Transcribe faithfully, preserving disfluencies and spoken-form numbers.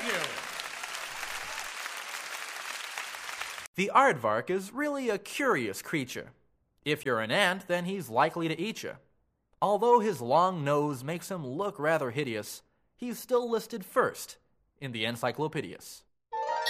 Thank you. The aardvark is really a curious creature. If you're an ant, then he's likely to eat you. Although his long nose makes him look rather hideous, he's still listed first in the Encyclopedias.